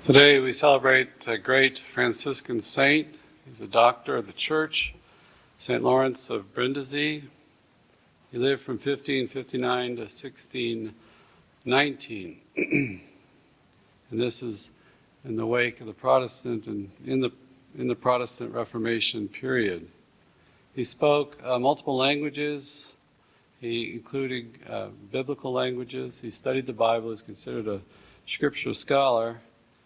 Today we celebrate a great Franciscan saint. He's a doctor of the Church, St. Lawrence of Brindisi. He lived from 1559 to 1619. And this is in the wake of the Protestant and in the Protestant Reformation period. He spoke multiple languages, including biblical languages. He studied the Bible, is considered a scripture scholar.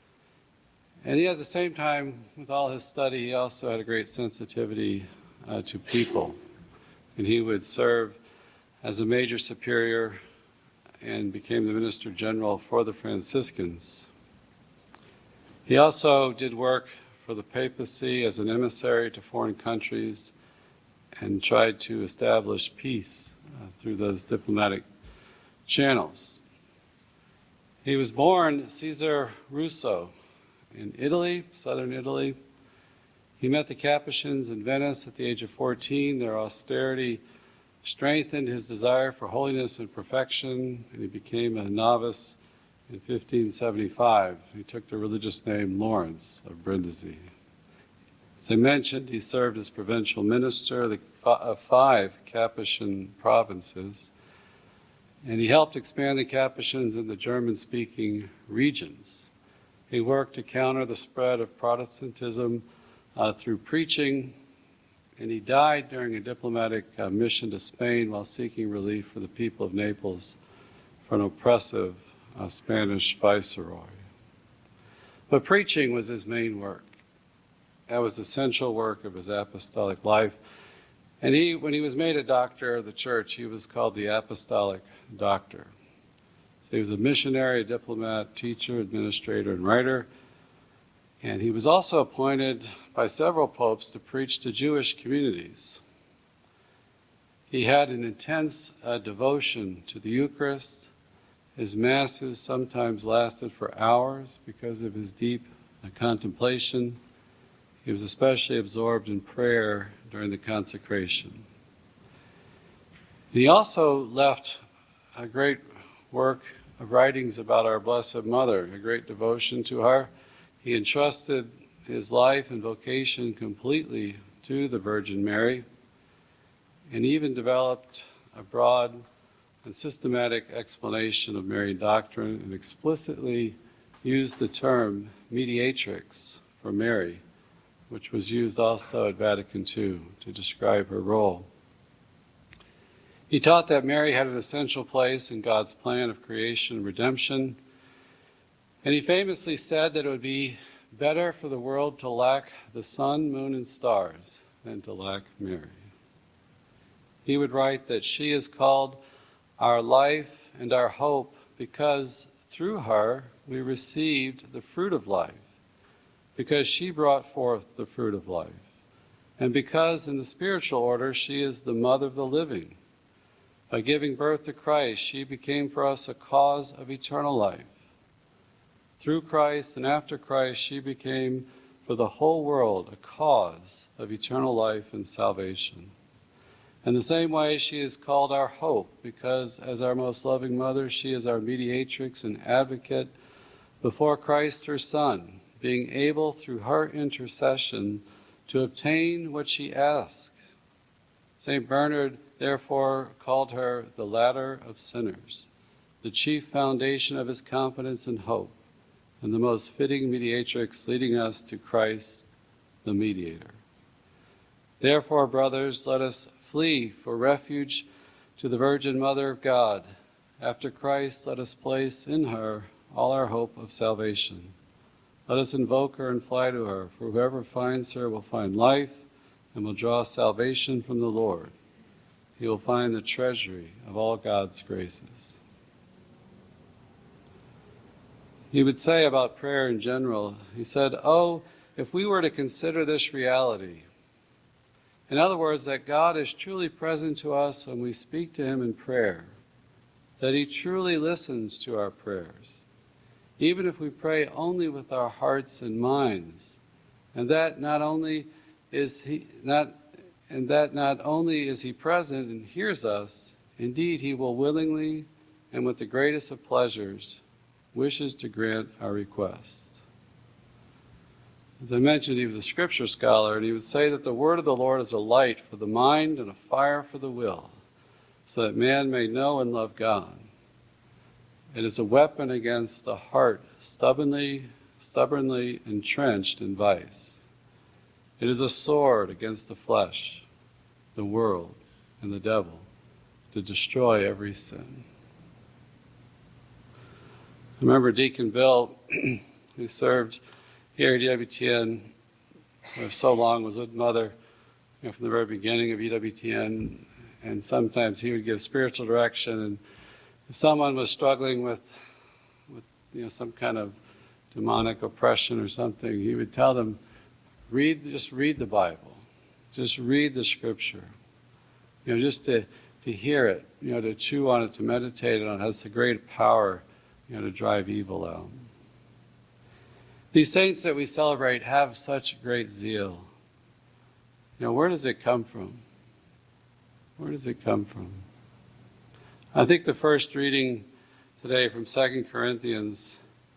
And yet at the same time, with all his study, he also had a great sensitivity to people. And he would serve as a major superior and became the Minister General for the Franciscans. He also did work for the papacy as an emissary to foreign countries and tried to establish peace through those diplomatic channels. He was born Cesare Russo in Italy, southern Italy. He met the Capuchins in Venice at the age of 14. Their austerity strengthened his desire for holiness and perfection, and he became a novice in 1575. He took the religious name Lawrence of Brindisi. As I mentioned, he served as provincial minister of 5 Capuchin provinces, and he helped expand the Capuchins in the German-speaking regions. He worked to counter the spread of Protestantism through preaching, and he died during a diplomatic mission to Spain while seeking relief for the people of Naples from an oppressive Spanish viceroy. But preaching was his main work. That was the central work of his apostolic life. And when he was made a doctor of the Church, he was called the Apostolic Doctor. He was a missionary, a diplomat, teacher, administrator, and writer. And he was also appointed by several popes to preach to Jewish communities. He had an intense devotion to the Eucharist. His masses sometimes lasted for hours because of his deep contemplation. He was especially absorbed in prayer during the consecration. He also left a great work of writings about our Blessed Mother, a great devotion to her. He entrusted his life and vocation completely to the Virgin Mary, and even developed a broad and systematic explanation of Marian doctrine and explicitly used the term mediatrix for Mary, which was used also at Vatican II to describe her role. He taught that Mary had an essential place in God's plan of creation and redemption, and he famously said that it would be better for the world to lack the sun, moon, and stars than to lack Mary. He would write that she is called our life and our hope because through her we received the fruit of life, because she brought forth the fruit of life, and because in the spiritual order she is the mother of the living. By giving birth to Christ, she became for us a cause of eternal life. Through Christ and after Christ, she became for the whole world a cause of eternal life and salvation. In the same way, she is called our hope, because as our most loving mother, she is our mediatrix and advocate before Christ her Son, being able through her intercession to obtain what she asked. St. Bernard therefore called her the ladder of sinners, the chief foundation of his confidence and hope, and the most fitting mediatrix leading us to Christ, the mediator. Therefore, brothers, let us flee for refuge to the Virgin Mother of God. After Christ, let us place in her all our hope of salvation. Let us invoke her and fly to her, for whoever finds her will find life and will draw salvation from the Lord. He will find the treasury of all God's graces. He would say about prayer in general, he said, "Oh, if we were to consider this reality," in other words, that God is truly present to us when we speak to him in prayer, that he truly listens to our prayers, even if we pray only with our hearts and minds, and that not only is he present and hears us, indeed he will willingly and with the greatest of pleasures wishes to grant our request. As I mentioned, he was a scripture scholar, and he would say that the word of the Lord is a light for the mind and a fire for the will, so that man may know and love God. It is a weapon against the heart stubbornly entrenched in vice. It is a sword against the flesh, the world, and the devil, to destroy every sin. I remember Deacon Bill, who served here at EWTN for so long, was with Mother from the very beginning of EWTN, and sometimes he would give spiritual direction, and if someone was struggling with some kind of demonic oppression or something, he would tell them, just read the Bible, just read the Scripture, just to hear it, to chew on it, to meditate on it, has the great power, to drive evil out. These saints that we celebrate have such great zeal. Where does it come from? Where does it come from? I think the first reading today from 2 Corinthians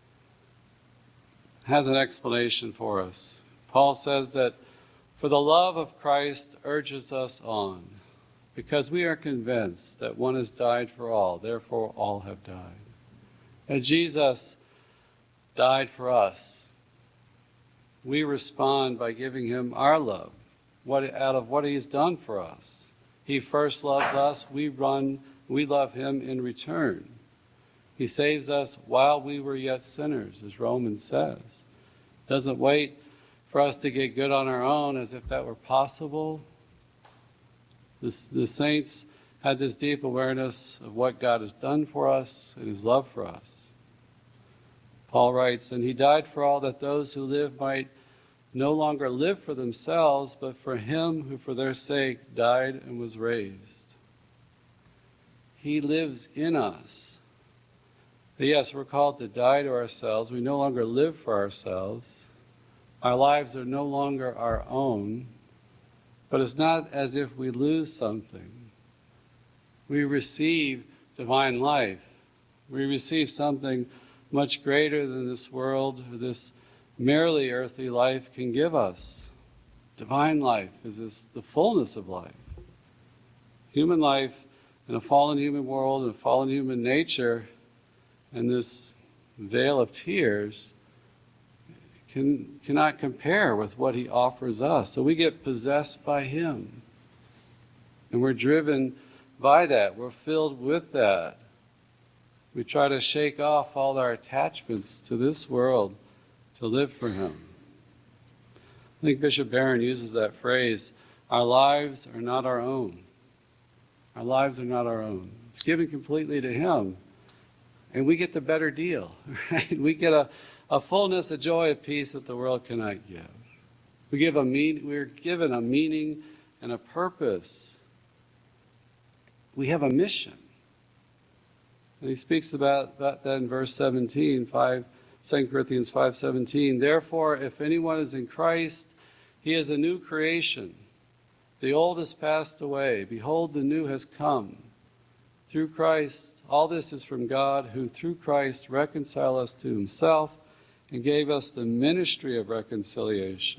has an explanation for us. Paul says that, "For the love of Christ urges us on, because we are convinced that one has died for all, therefore all have died." And Jesus died for us. We respond by giving him our love, out of what he's done for us. He first loves us, we love him in return. He saves us while we were yet sinners, as Romans says. Doesn't wait for us to get good on our own as if that were possible. The saints had this deep awareness of what God has done for us and his love for us. Paul writes, "And he died for all, that those who live might no longer live for themselves, but for him who for their sake died and was raised." He lives in us. But yes, we're called to die to ourselves. We no longer live for ourselves. Our lives are no longer our own. But it's not as if we lose something. We receive divine life. We receive something much greater than this world or this merely earthly life can give us. Divine life is the fullness of life. Human life in a fallen human world, in a fallen human nature, and this veil of tears cannot compare with what he offers us. So we get possessed by him. And we're driven by that. We're filled with that. We try to shake off all our attachments to this world to live for him. I think Bishop Barron uses that phrase, "Our lives are not our own." Our lives are not our own. It's given completely to him. And we get the better deal, right? We get a fullness, a joy, a peace that the world cannot give. We're given a meaning and a purpose. We have a mission. And he speaks about that in verse 17, 2 Corinthians 5:17. "Therefore, if anyone is in Christ, he is a new creation. The old has passed away. Behold, the new has come. Through Christ, all this is from God, who through Christ reconciled us to himself and gave us the ministry of reconciliation."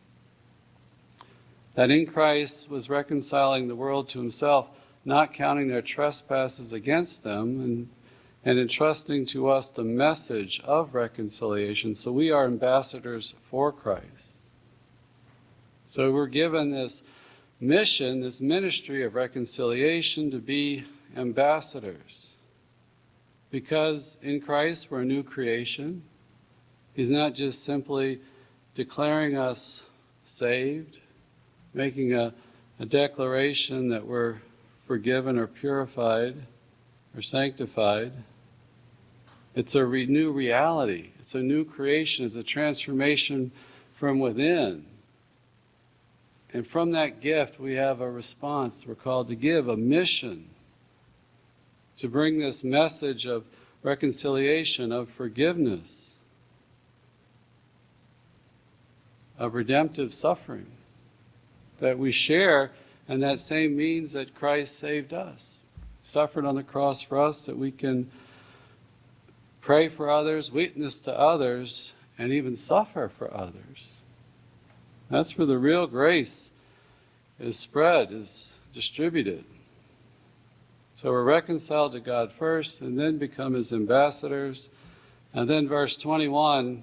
That in Christ was reconciling the world to himself, not counting their trespasses against them, and entrusting to us the message of reconciliation. So we are ambassadors for Christ. So we're given this mission, this ministry of reconciliation, to be ambassadors. Because in Christ we're a new creation. He's not just simply declaring us saved, making a declaration that we're forgiven or purified or sanctified. It's a new reality. It's a new creation. It's a transformation from within. And from that gift we have a response we're called to give, a mission to bring this message of reconciliation, of forgiveness, of redemptive suffering that we share, and that same means that Christ saved us, suffered on the cross for us, that we can pray for others, witness to others, and even suffer for others. That's where the real grace is spread, is distributed. So we're reconciled to God first and then become His ambassadors. And then verse 21,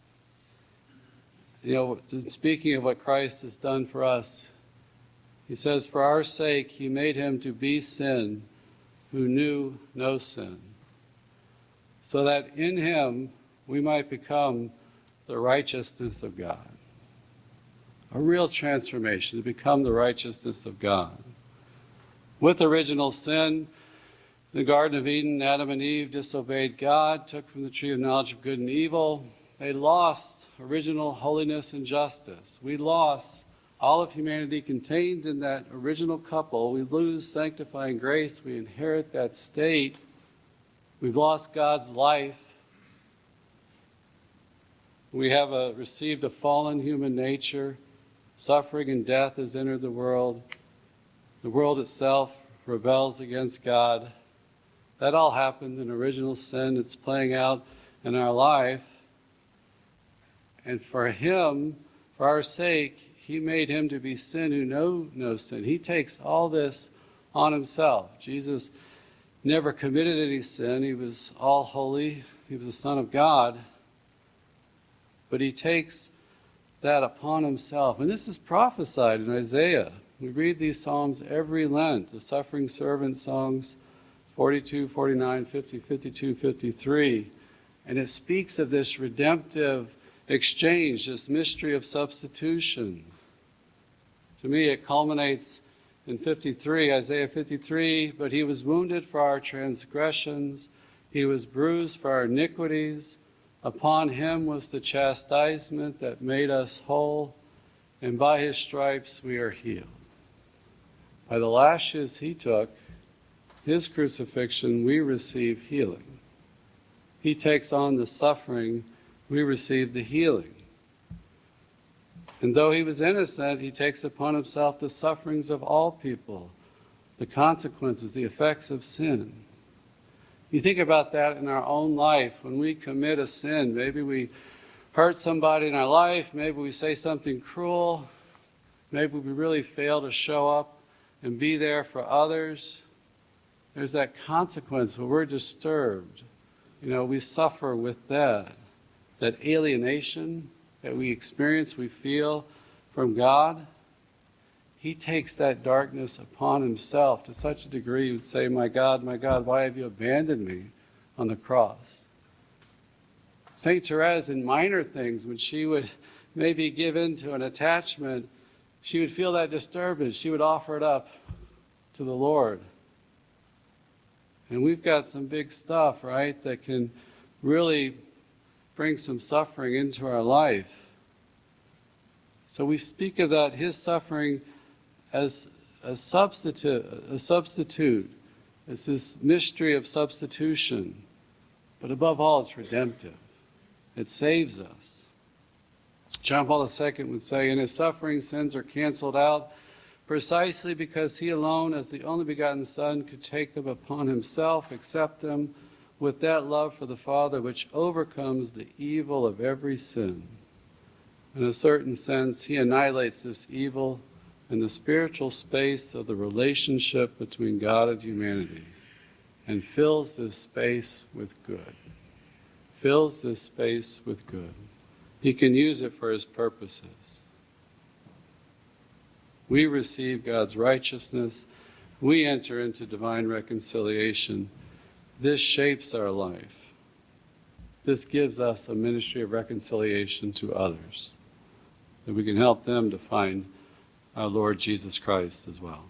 speaking of what Christ has done for us, He says, "For our sake He made Him to be sin who knew no sin, so that in Him we might become the righteousness of God." A real transformation, to become the righteousness of God. With original sin, in the Garden of Eden, Adam and Eve disobeyed God, took from the tree of knowledge of good and evil. They lost original holiness and justice. We lost all of humanity contained in that original couple. We lose sanctifying grace. We inherit that state. We've lost God's life. We have received a fallen human nature. Suffering and death has entered the world. The world itself rebels against God. That all happened in original sin. It's playing out in our life. And for Him, for our sake, He made Him to be sin who knew no sin. He takes all this on Himself. Jesus never committed any sin. He was all holy. He was the Son of God. But He takes that upon Himself. And this is prophesied in Isaiah. We read these Psalms every Lent, the suffering servant songs, 42, 49, 50, 52, 53. And it speaks of this redemptive exchange, this mystery of substitution. To me, it culminates in 53, Isaiah 53, "But He was wounded for our transgressions, He was bruised for our iniquities. Upon Him was the chastisement that made us whole, and by His stripes we are healed." By the lashes He took, His crucifixion, we receive healing. He takes on the suffering, we receive the healing. And though He was innocent, He takes upon Himself the sufferings of all people, the consequences, the effects of sin. You think about that in our own life. When we commit a sin, maybe we hurt somebody in our life, maybe we say something cruel, maybe we really fail to show up and be there for others. There's that consequence where we're disturbed. We suffer with that alienation that we experience, we feel from God. He takes that darkness upon Himself to such a degree He would say, my God, why have you abandoned me?" on the cross. St. Therese, in minor things, when she would maybe give in to an attachment, she would feel that disturbance. She would offer it up to the Lord. And we've got some big stuff, right, that can really bring some suffering into our life. So we speak of that, His suffering, as a substitute. It's this mystery of substitution. But above all, it's redemptive. It saves us. John Paul II would say, "In His suffering, sins are canceled out precisely because He alone, as the only begotten Son, could take them upon Himself, accept them with that love for the Father which overcomes the evil of every sin. In a certain sense, He annihilates this evil in the spiritual space of the relationship between God and humanity, and fills this space with good." Fills this space with good. He can use it for His purposes. We receive God's righteousness. We enter into divine reconciliation. This shapes our life. This gives us a ministry of reconciliation to others, that we can help them to find our Lord Jesus Christ as well.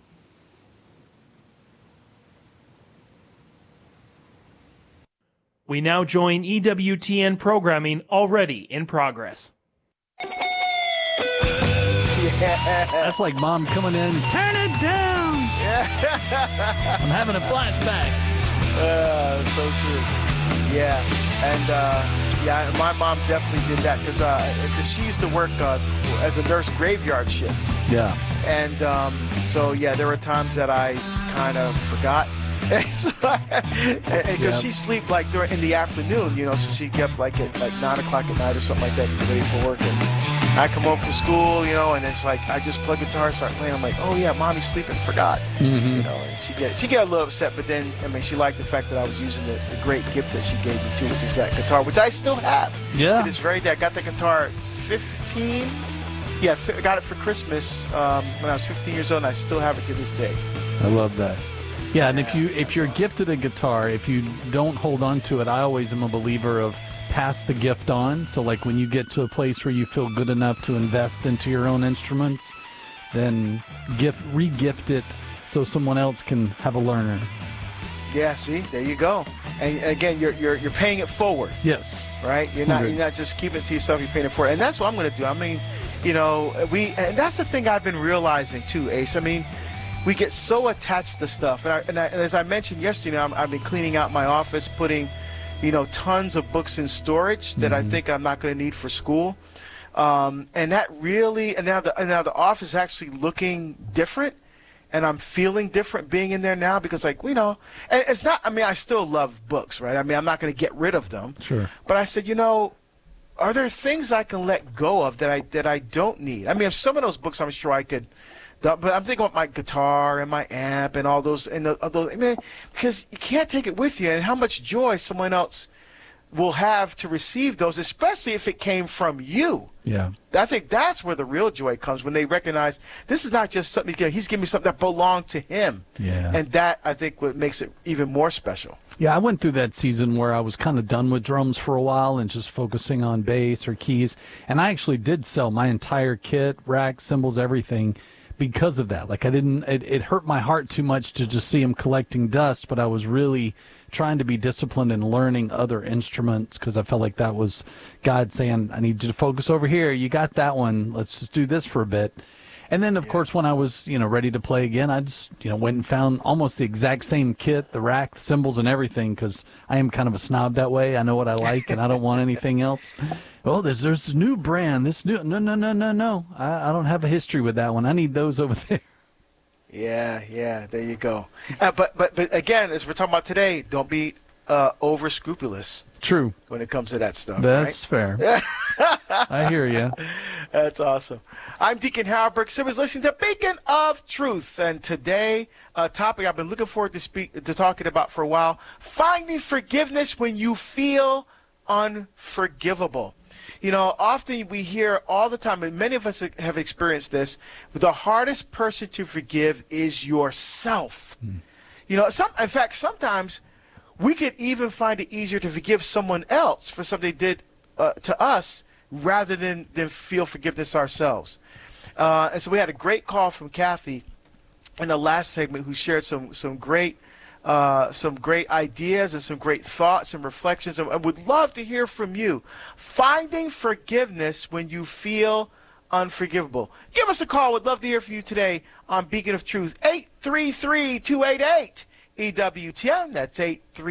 We now join EWTN programming already in progress. That's like Mom coming in. Turn it down. I'm having a flashback. So true. Yeah, and my mom definitely did that because she used to work as a nurse graveyard shift. Yeah. And so there were times that I kind of forgot. Because she sleep in the afternoon, so she'd get up at 9 o'clock at night or something like that, get ready for work. And I come home from school, and it's like I just plug guitar, start playing. I'm like, oh yeah, mommy's sleeping, forgot. And she get a little upset, but then she liked the fact that I was using the great gift that she gave me too, which is that guitar, which I still have. Yeah. To this very day, I got the guitar at 15. Yeah, I got it for Christmas when I was 15 years old, and I still have it to this day. I love that. Yeah, and if you're gifted a guitar, if you don't hold on to it, I always am a believer of pass the gift on. So like when you get to a place where you feel good enough to invest into your own instruments, then re-gift it so someone else can have a learner. Yeah, see, there you go. And again, you're paying it forward. Yes. Right? You're not just keeping it to yourself, you're paying it forward. And that's what I'm going to do. I mean, and that's the thing I've been realizing too, Ace. I mean, we get so attached to stuff. And as I mentioned yesterday, I've been cleaning out my office, putting tons of books in storage that I think I'm not going to need for school. And that really, and now the office is actually looking different, and I'm feeling different being in there now because, and it's not, I still love books, right? I'm not going to get rid of them. Sure. But I said, are there things I can let go of that I don't need? If some of those books I'm sure I could. But I'm thinking about my guitar and my amp and all those, because you can't take it with you, and how much joy someone else will have to receive those, especially if it came from you. Yeah. I think that's where the real joy comes, when they recognize this is not just something he's giving me something that belonged to him. Yeah. And that, I think, what makes it even more special. Yeah, I went through that season where I was kind of done with drums for a while and just focusing on bass or keys, and I actually did sell my entire kit, rack, cymbals, everything, because of that. Like it hurt my heart too much to just see him collecting dust, but I was really trying to be disciplined in learning other instruments because I felt like that was God saying, I need you to focus over here. You got that one. Let's just do this for a bit. And then, of course, when I was, ready to play again, I just, went and found almost the exact same kit, the rack, the cymbals, and everything, because I am kind of a snob that way. I know what I like, and I don't want anything else. Oh, there's this new brand, No. I don't have a history with that one. I need those over there. Yeah, there you go. But again, as we're talking about today, don't be over scrupulous. True. When it comes to that stuff. That's right? fair. I hear you. That's awesome. I'm Deacon Harold Brooks. I was listening to Beacon of Truth, and today a topic I've been looking forward to talking about for a while: finding forgiveness when you feel unforgivable. Often we hear all the time, and many of us have experienced this, the hardest person to forgive is yourself. In fact, sometimes we could even find it easier to forgive someone else for something they did to us rather than feel forgiveness ourselves. And so we had a great call from Kathy in the last segment, who shared some great ideas and some great thoughts and reflections. I would love to hear from you. Finding forgiveness when you feel unforgivable. Give us a call. Would love to hear from you today on Beacon of Truth. 833-288 EWTN. That's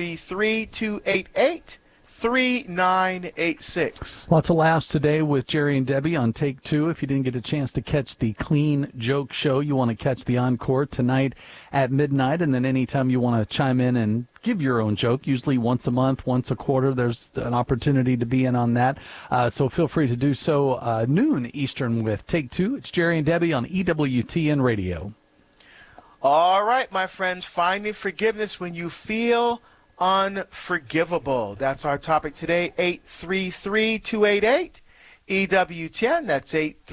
833-288-3986. Lots of laughs today with Jerry and Debbie on Take Two. If you didn't get a chance to catch the Clean Joke Show, you want to catch the encore tonight at midnight. And then anytime you want to chime in and give your own joke, usually once a month, once a quarter, there's an opportunity to be in on that. So feel free to do so noon Eastern with Take Two. It's Jerry and Debbie on EWTN Radio. All right, my friends, finding forgiveness when you feel unforgivable. That's our topic today. 833-288 EWTN. That's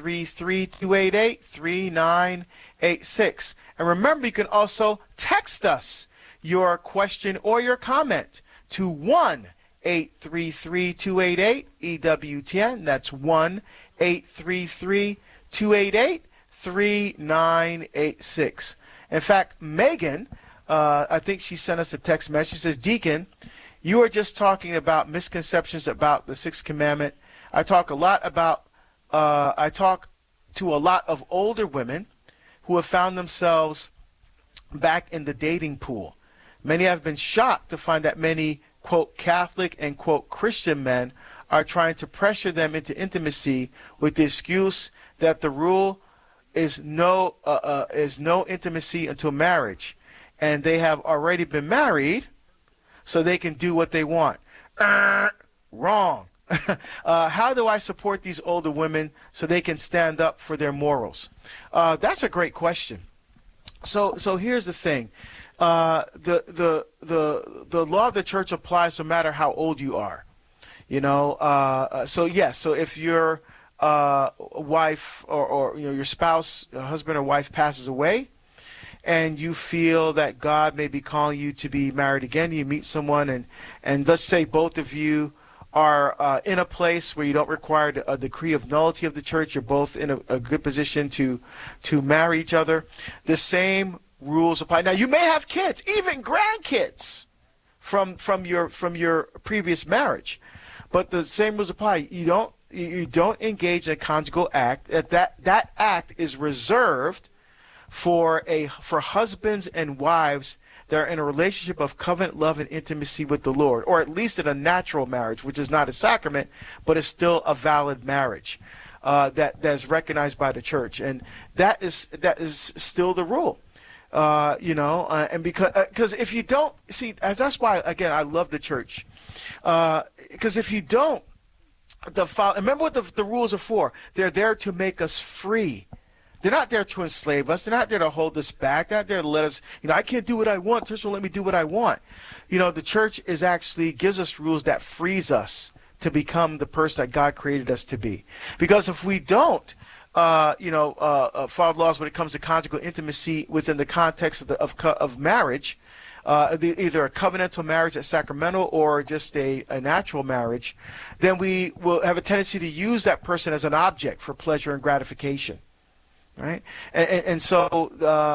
833-288-3986. And remember, you can also text us your question or your comment to 1-833-288 EWTN. That's 1-833-288-3986. In fact, Megan, I think she sent us a text message. She says, Deacon, you are just talking about misconceptions about the Sixth Commandment. I talk to a lot of older women who have found themselves back in the dating pool. Many have been shocked to find that many, quote, Catholic and, quote, Christian men are trying to pressure them into intimacy with the excuse that the rule is no intimacy until marriage, and they have already been married, so they can do what they want. Wrong. How do I support these older women so they can stand up for their morals? That's a great question. So here's the thing. The law of the church applies no matter how old you are. So if your wife or your spouse, husband or wife passes away, and you feel that God may be calling you to be married again, you meet someone, and let's say both of you are in a place where you don't require a decree of nullity of the church. You're both in a good position to marry each other. The same rules apply. Now, you may have kids, even grandkids, from your previous marriage, but the same rules apply. You don't engage in a conjugal act. That act is reserved for husbands and wives that are in a relationship of covenant love and intimacy with the Lord, or at least in a natural marriage, which is not a sacrament, but is still a valid marriage that is recognized by the church, and that is still the rule. And because if you don't see, that's why again I love the church, because if you don't, remember what the rules are for. They're there to make us free. They're not there to enslave us. They're not there to hold us back. They're not there to let us, I can't do what I want. Church won't let me do what I want. The church gives us rules that frees us to become the person that God created us to be. Because if we don't, follow laws when it comes to conjugal intimacy within the context of marriage, either a covenantal marriage that's sacramental or just a natural marriage, then we will have a tendency to use that person as an object for pleasure and gratification. Right, and so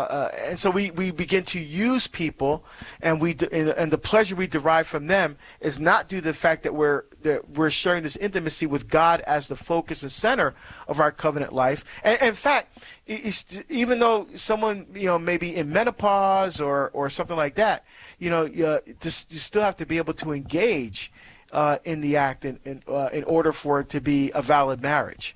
we begin to use people, and the pleasure we derive from them is not due to the fact that we're sharing this intimacy with God as the focus and center of our covenant life. And in fact, even though someone may be in menopause or something like that, you still have to be able to engage in the act in order for it to be a valid marriage.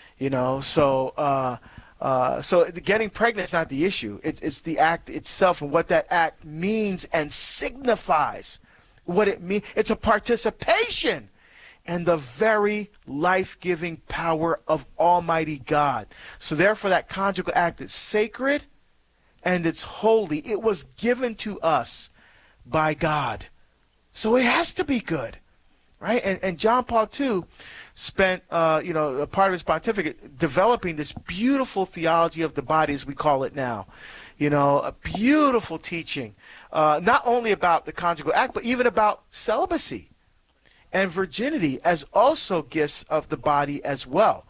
So getting pregnant is not the issue. It's the act itself and what that act means and signifies. What it means. It's a participation in the very life-giving power of Almighty God. So therefore, that conjugal act is sacred and it's holy. It was given to us by God. So it has to be good. Right? And John Paul II spent, a part of his pontificate developing this beautiful theology of the body, as we call it now. A beautiful teaching, not only about the conjugal act, but even about celibacy and virginity as also gifts of the body as well.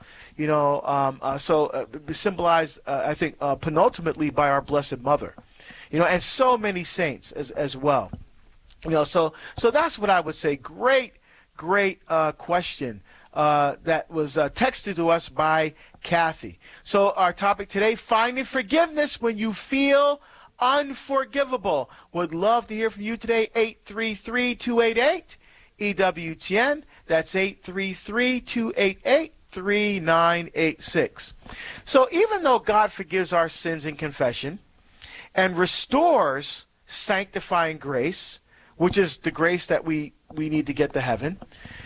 Symbolized, I think, penultimately by our Blessed Mother. And so many saints as well. So that's what I would say. Great question that was texted to us by Kathy. So our topic today, finding forgiveness when you feel unforgivable. Would love to hear from you today, 833-288-EWTN. That's 833-288-3986. So even though God forgives our sins in confession and restores sanctifying grace, which is the grace that we need to get to heaven,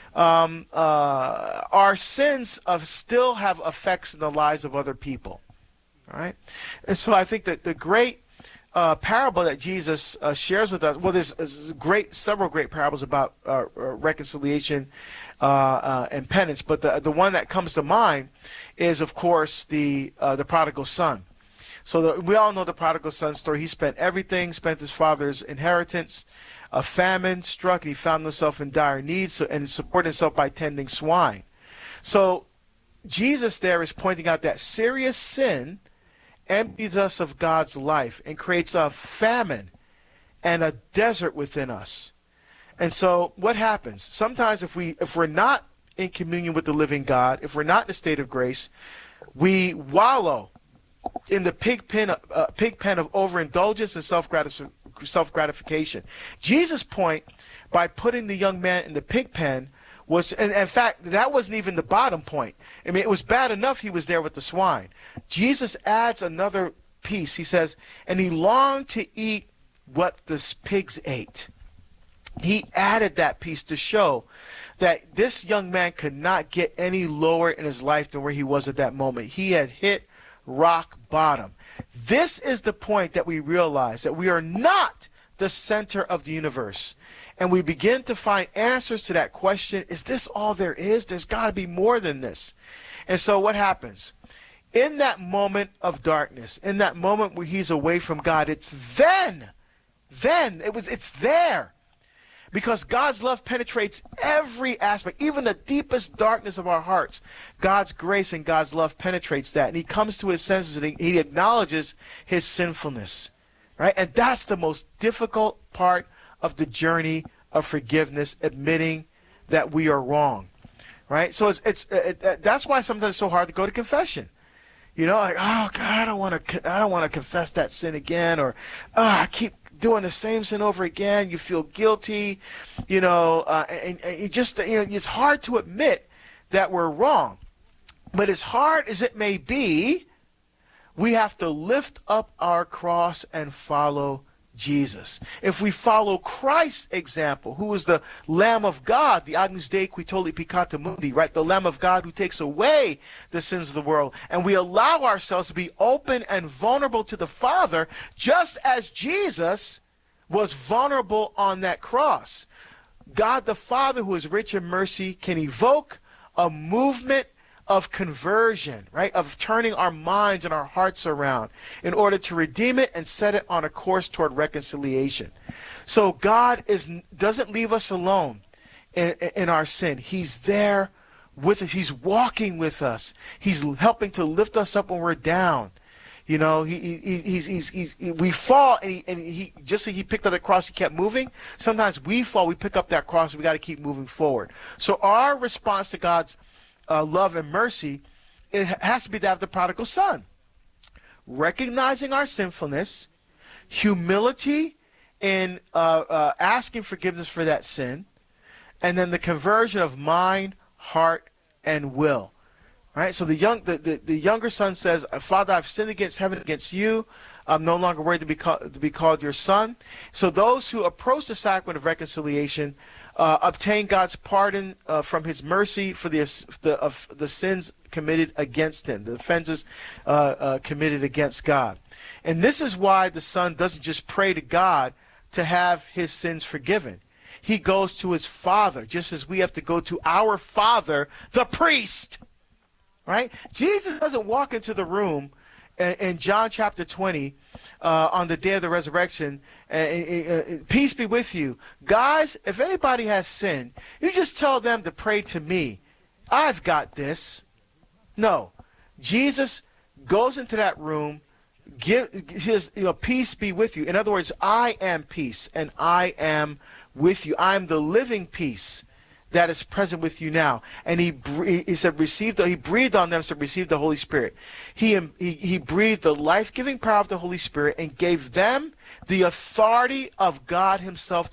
our sins still have effects in the lives of other people. All right? And so I think that the great parable that Jesus shares with us, well, there's several great parables about reconciliation and penance, but the one that comes to mind is, of course, the prodigal son. So we all know the prodigal son story. He spent everything, spent his father's inheritance. A famine struck, and he found himself in dire need, and supported himself by tending swine. So Jesus there is pointing out that serious sin empties us of God's life and creates a famine and a desert within us. And so what happens? Sometimes if we're not in communion with the living God, if we're not in a state of grace, we wallow in the pig pen of overindulgence and self-gratification. Jesus' point by putting the young man in the pig pen was, and in fact, that wasn't even the bottom point. I mean, it was bad enough he was there with the swine. Jesus adds another piece. He says, and he longed to eat what the pigs ate. He added that piece to show that this young man could not get any lower in his life than where he was at that moment. He had hit rock bottom. This is the point that we realize that we are not the center of the universe. And we begin to find answers to that question, is this all there is? There's got to be more than this. And so what happens? In that moment of darkness, in that moment where he's away from God, it's there. Because God's love penetrates every aspect, even the deepest darkness of our hearts. God's grace and God's love penetrates that. And he comes to his senses and he acknowledges his sinfulness. Right? And that's the most difficult part of the journey of forgiveness, admitting that we are wrong. Right? So that's why sometimes it's so hard to go to confession. You know, like, oh God, I don't want to confess that sin again, or I keep doing the same sin over again. You feel guilty, you know, and you just, you know, it's hard to admit that we're wrong. But as hard as it may be, we have to lift up our cross and follow Jesus. If we follow Christ's example, who is the Lamb of God, the Agnus Dei qui tollit peccata mundi, right? The Lamb of God who takes away the sins of the world. And we allow ourselves to be open and vulnerable to the Father, just as Jesus was vulnerable on that cross. God the Father, who is rich in mercy, can evoke a movement of conversion, right? Of turning our minds and our hearts around in order to redeem it and set it on a course toward reconciliation. So God doesn't leave us alone in our sin. He's there with us. He's walking with us. He's helping to lift us up when we're down. You know, we fall, and he just like he picked up the cross, he kept moving. Sometimes we fall, we pick up that cross, and we got to keep moving forward. So our response to God's love and mercy, it has to be that of the prodigal son. Recognizing our sinfulness, humility in asking forgiveness for that sin, and then the conversion of mind, heart, and will. Right? So the younger son says, Father, I've sinned against heaven, against you. I'm no longer worthy to be called your son. So those who approach the sacrament of reconciliation obtain God's pardon from his mercy for the sins committed against him, the offenses committed against God. And this is why the son doesn't just pray to God to have his sins forgiven. He goes to his Father, just as we have to go to our Father, the priest. Right? Jesus doesn't walk into the room in John chapter 20 on the day of the resurrection. Peace be with you. Guys, if anybody has sinned, you just tell them to pray to me. I've got this. No. Jesus goes into that room, says, peace be with you. In other words, I am peace, and I am with you. I am the living peace that is present with you now. And he said, he breathed on them, said, receive the Holy Spirit. He breathed the life-giving power of the Holy Spirit and gave them the authority of God himself